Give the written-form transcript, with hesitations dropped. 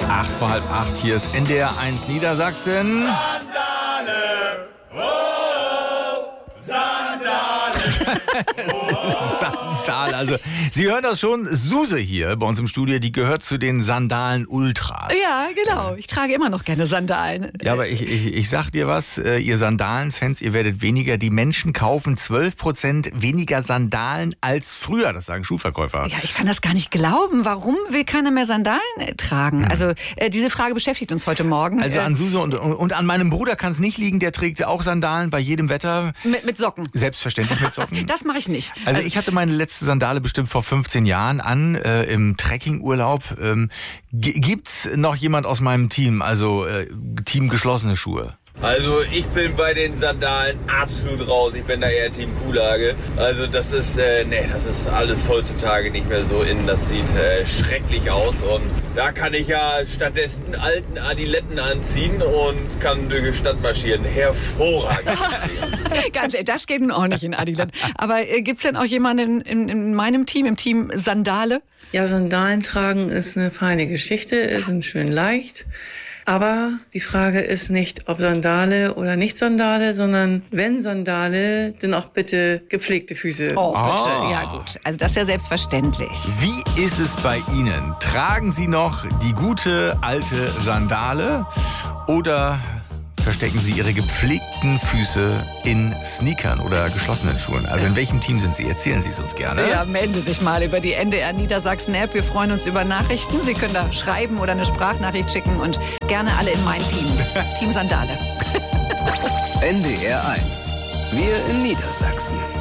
8:30, hier ist NDR 1 Niedersachsen. Sandale, oh, Sandale, Sandal, also Sie hören das schon, Suse hier bei uns im Studio, die gehört zu den Sandalen-Ultras. Ja, genau. Ich trage immer noch gerne Sandalen. Ja, aber ich sag dir was, ihr Sandalen-Fans, ihr werdet weniger. Die Menschen kaufen 12% weniger Sandalen als früher, das sagen Schuhverkäufer. Ja, ich kann das gar nicht glauben. Warum will keiner mehr Sandalen tragen? Also diese Frage beschäftigt uns heute Morgen. Also an Suse und an meinem Bruder kann es nicht liegen, der trägt auch Sandalen bei jedem Wetter. Mit Socken. Selbstverständlich mit Socken. Das mache ich nicht. Also ich hatte meine letzte Sandale bestimmt vor 15 Jahren an, im Trekkingurlaub. Gibt's noch jemand aus meinem Team, also Team geschlossene Schuhe? Also ich bin bei den Sandalen absolut raus. Ich bin da eher Team Kuhlage. Also das ist alles heutzutage nicht mehr so in. Das sieht schrecklich aus. Und da kann ich ja stattdessen alten Adiletten anziehen und kann durch die Stadt marschieren. Hervorragend. Ganz ehrlich, das geht nun auch nicht in Adiletten. Aber gibt's denn auch jemanden in meinem Team, im Team Sandale? Ja, Sandalen tragen ist eine feine Geschichte, sind schön leicht. Aber die Frage ist nicht, ob Sandale oder nicht Sandale, sondern wenn Sandale, dann auch bitte gepflegte Füße. Oh, bitte. Ja, gut. Also das ist ja selbstverständlich. Wie ist es bei Ihnen? Tragen Sie noch die gute alte Sandale oder verstecken Sie Ihre gepflegten Füße in Sneakern oder geschlossenen Schuhen? Also in welchem Team sind Sie? Erzählen Sie es uns gerne. Ja, melden Sie sich mal über die NDR Niedersachsen-App. Wir freuen uns über Nachrichten. Sie können da schreiben oder eine Sprachnachricht schicken und gerne alle in mein Team. Team Sandale. NDR 1. Wir in Niedersachsen.